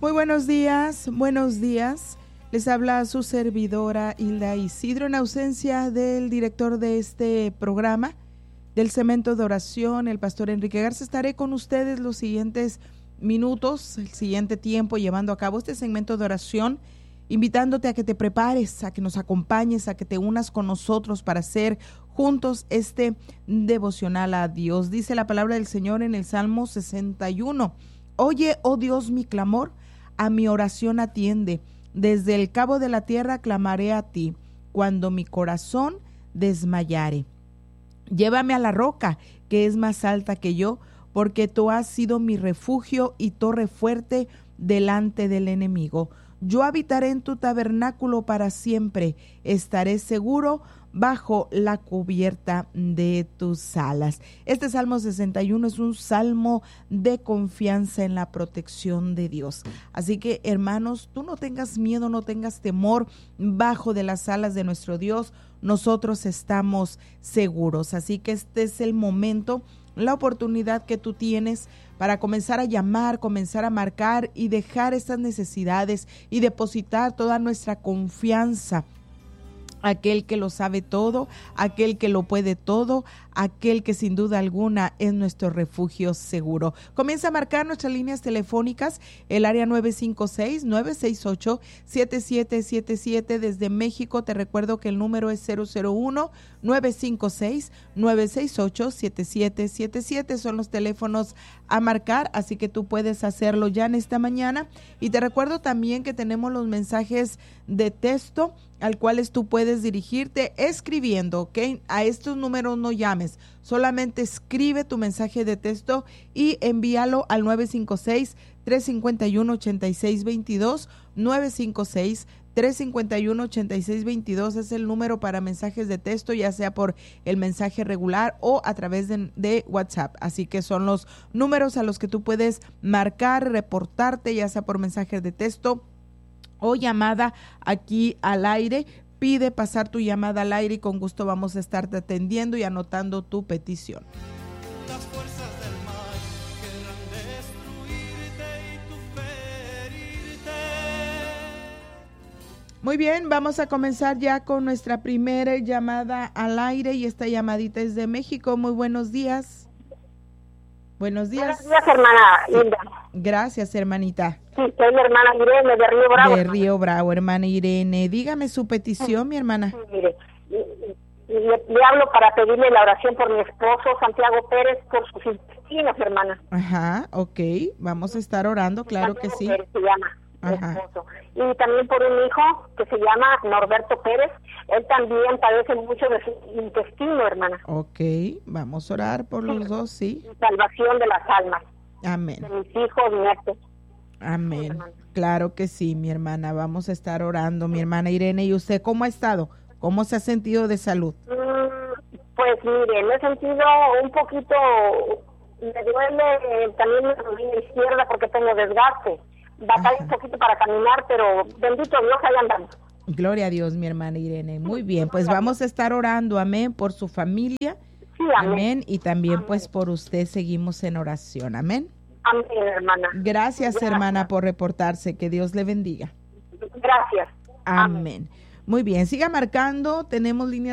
Muy buenos días, buenos días. Les habla su servidora Hilda Isidro en ausencia del director de este programa, del Cemento de Oración, el pastor Enrique Garza. Estaré con ustedes los siguientes minutos, el siguiente tiempo, llevando a cabo este segmento de oración, invitándote a que te prepares, a que nos acompañes, a que te unas con nosotros para hacer juntos este devocional a Dios. Dice la palabra del Señor en el Salmo 61. Oye, oh Dios, mi clamor, a mi oración atiende. Desde el cabo de la tierra clamaré a ti, cuando mi corazón desmayare. Llévame a la roca, que es más alta que yo, porque tú has sido mi refugio y torre fuerte delante del enemigo. Yo habitaré en tu tabernáculo para siempre, estaré seguro bajo la cubierta de tus alas. Este Salmo 61 es un salmo de confianza en la protección de Dios. Así que, hermanos, tú no tengas miedo, no tengas temor. Bajo de las alas de nuestro Dios, nosotros estamos seguros. Así que este es el momento, la oportunidad que tú tienes para comenzar a llamar, comenzar a marcar y dejar estas necesidades y depositar toda nuestra confianza. Aquel que lo sabe todo, aquel que lo puede todo, aquel que sin duda alguna es nuestro refugio seguro. Comienza a marcar nuestras líneas telefónicas, el área 956-968-7777 desde México. Te recuerdo que el número es 001-956-968-7777. Son los teléfonos a marcar, así que tú puedes hacerlo ya en esta mañana. Y te recuerdo también que tenemos los mensajes de texto al cual tú puedes dirigirte escribiendo, ¿ok? A estos números no llames, solamente escribe tu mensaje de texto y envíalo al 956-351-8622, 956-351-8622 es el número para mensajes de texto, ya sea por el mensaje regular o a través de WhatsApp. Así que son los números a los que tú puedes marcar, reportarte, ya sea por mensaje de texto o llamada aquí al aire. Pide pasar tu llamada al aire y con gusto vamos a estarte atendiendo y anotando tu petición. Las fuerzas del mal querrán destruirte y tú ferirte. Muy bien, vamos a comenzar ya con nuestra primera llamada al aire y esta llamadita es de México. Muy buenos días. Buenos días. Buenos días, hermana Hilda. Gracias, hermanita. Sí, soy la hermana Irene de Río Bravo. De Río Bravo, hermana Irene. Dígame su petición, mi hermana. Sí, mire, le hablo para pedirle la oración por mi esposo, Santiago Pérez, por sus intestinos, hermana. Ajá, ok. Vamos a estar orando, claro que sí. Pérez se llama, mi Ajá. esposo. Y también por un hijo que se llama Norberto Pérez. Él también padece mucho de su intestino, hermana. Ok, vamos a orar por los dos, sí. Salvación de las almas. Amén. De mis hijos, nietos. Amén. Claro que sí, mi hermana. Vamos a estar orando, mi hermana Irene. ¿Y usted cómo ha estado? ¿Cómo se ha sentido de salud? Pues mire, me he sentido un poquito, me duele también mi rodilla izquierda porque tengo desgaste. Batalla un poquito para caminar, pero bendito Dios, ahí andamos. Gloria a Dios, mi hermana Irene. Muy bien, pues vamos a estar orando, amén, por su familia. Sí, amén. Y también Amén. pues por usted seguimos en oración, amén. Amén, hermana. Gracias, hermana, por reportarse. Que Dios le bendiga. Gracias. Amén. Muy bien, siga marcando. Tenemos línea